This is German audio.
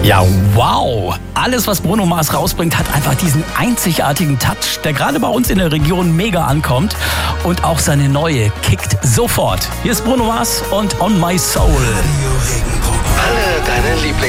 Ja, wow! Alles, was Bruno Mars rausbringt, hat einfach diesen einzigartigen Touch, der gerade bei uns in der Region mega ankommt. Und auch seine neue kickt sofort. Hier ist Bruno Mars und On My Soul. Alle deine Lieblings